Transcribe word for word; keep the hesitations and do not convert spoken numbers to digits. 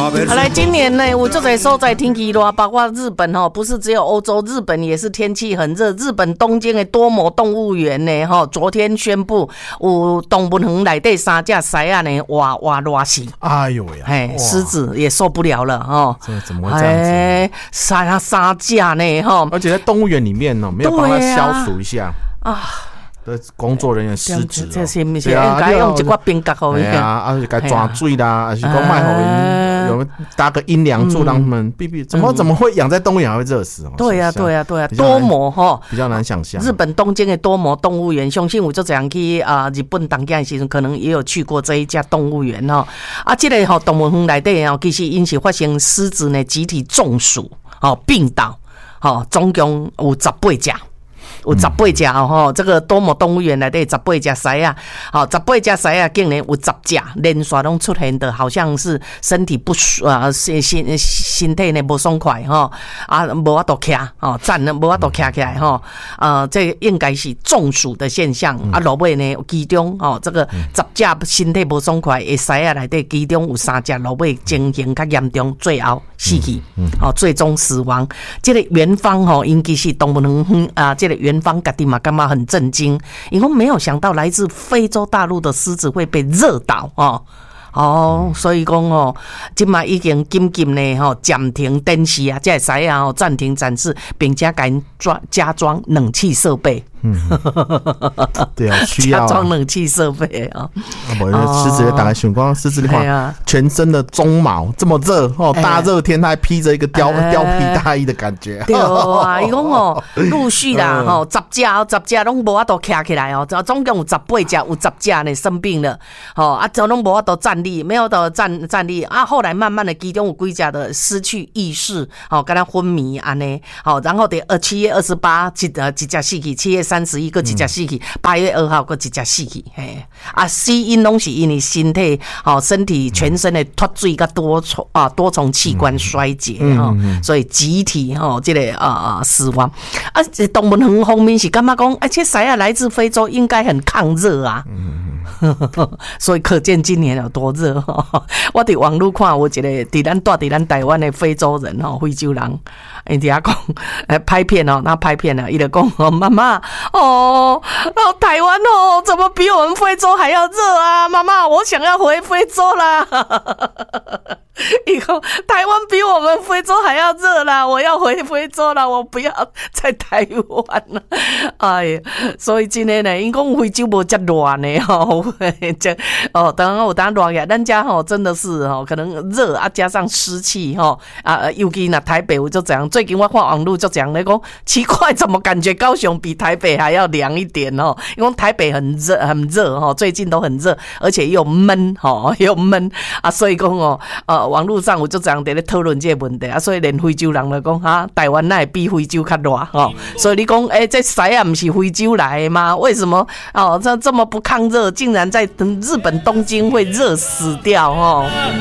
好来，今年呢，我就在所在天气热，包括日本哦，不是只有欧洲，日本也是天气很热。日本东京的多摩动物园呢，哈，昨天宣布有动物园内底三只狮啊呢，哇哇热死！ 哎呦呀， 哎，狮子也受不了了哈。 这怎么会这样子？哎， 三三只呢，哈， 而且在动物园里面呢，没有帮它消除一下啊。工作人员失职、哦， 这是不是应该用一挂冰格好一点？ 啊，而且该抓水啦，还是讲卖好有搭个阴凉柱让他们避避。怎么怎么会养在动物园还会热死？ 对呀，对呀，对呀，多摩哈比较难想象。 日本东京的多摩动物园，相信我就这样去啊，日本当家的时候可能也有去过这一家动物园哈。啊，这个哈动物园内底哦，其实因是发生狮子呢集体中暑哦病倒，哦总共有十八只。有十八只哦，这个多摩动物园内底十八只狮啊，好，十八只狮啊，竟然有十只连续拢出现的，好像是身体不舒啊，身身身体呢不爽快哈，啊，无法度徛哦，站呢无法度徛起来哈，呃，这应该是中暑的现象啊。落尾呢，其中哦，这个十只身体不爽快的狮啊内底，其中有三只落尾情形较严重，最后死去，哦，最终死亡。这个园方哦，应该是动物园啊，这个园方家己嘛感觉很震惊，因为没有想到来自非洲大陆的狮子会被热倒哦。哦，所以讲哦，今嘛已经紧急呢吼暂停展示啊，这狮啊吼暂停展示，并且改装加装冷气设备。 嗯，对啊，需要、啊、 加装冷气设备啊。 我的狮子打开玄光，狮子的话，全身的鬃毛这么热哦，大热天它还披着一个貂貂皮大衣的感觉。 对啊，伊讲哦，陆续啦吼，十只十只拢无法度徛起来哦，总共有十八只，有十只呢生病了，哦啊，就拢无法度站立，没有的站站立啊。后来慢慢的，其中有几只的失去意识，哦，跟他昏迷安尼，好，然后得呃七月二十八一呃一只死去，七月三十一个一只死去，八月二号个一只死去，嘿啊，死因拢是因为身体哦身体全身的脱水甲多重啊多重器官衰竭哈、嗯哦，所以集体哈、哦、这个啊、呃、死亡啊。动物园方面是感觉讲，而且狮啊来自非洲，应该很抗热啊。嗯所以可见今年有多热、哦、我在网络看有一个在咱住在咱台湾的非洲人哦，非洲人，人家讲拍片哦，他拍片了，他就讲哦，妈妈哦，哦，台湾哦，怎么比我们非洲还要热啊？妈妈，我想要回非洲啦！以后台湾比我们非洲还要热啦，我要回非洲啦，我不要在台湾了。哎呀，所以今天呢，因讲非洲无遮热呢吼，这哦，当然有当热呀，咱家吼真的是吼，可能热啊，加上湿气吼啊，尤其那台北我就这样，最近我看网络就这样来讲，奇怪，怎么感觉高雄比台北还要凉一点哦？因为台北很热很热吼，最近都很热，而且又闷吼，又闷啊，所以讲哦，呃。网络上我就这样在咧讨论这个问题啊，所以连非洲人来讲哈，台湾那比非洲较热哈，所以你讲哎、欸，这狮啊不是非洲来的吗？为什么哦这这么不抗热，竟然在日本东京会热死掉哦？